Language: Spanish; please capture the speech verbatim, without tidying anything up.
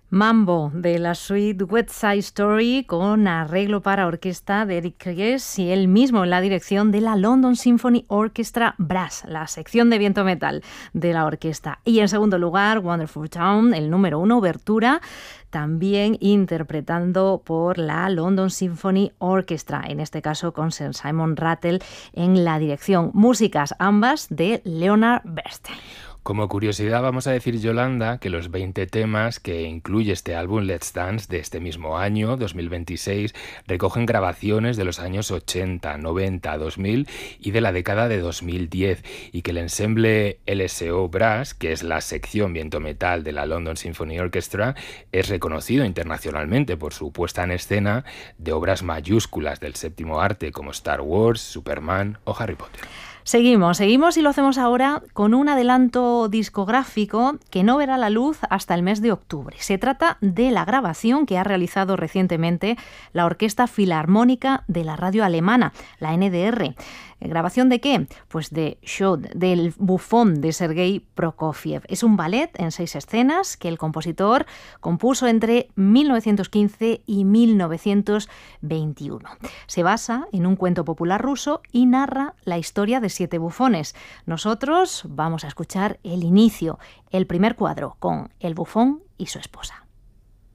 Mambo, de la suite West Side Story, con arreglo para orquesta de Eric Kriegs y él mismo en la dirección de la London Symphony Orchestra Brass, la sección de viento metal de la orquesta. Y en segundo lugar, Wonderful Town, el número uno, Obertura, también interpretando por la London Symphony Orchestra, en este caso con Sir Simon Rattle en la dirección. Músicas ambas de Leonard Bernstein. Como curiosidad vamos a decir, Yolanda, que los veinte temas que incluye este álbum Let's Dance de este mismo año, dos mil veintiséis, recogen grabaciones de los años ochenta, noventa, dos mil y de la década de dos mil diez, y que el ensemble L S O Brass, que es la sección viento metal de la London Symphony Orchestra, es reconocido internacionalmente por su puesta en escena de obras mayúsculas del séptimo arte como Star Wars, Superman o Harry Potter. Seguimos, seguimos y lo hacemos ahora con un adelanto discográfico que no verá la luz hasta el mes de octubre. Se trata de la grabación que ha realizado recientemente la Orquesta Filarmónica de la radio alemana, la N D R. ¿Grabación de qué? Pues de Show, del Bufón de Sergei Prokofiev. Es un ballet en seis escenas que el compositor compuso entre mil novecientos quince y mil novecientos veintiuno. Se basa en un cuento popular ruso y narra la historia de siete bufones. Nosotros vamos a escuchar el inicio, el primer cuadro, con el bufón y su esposa.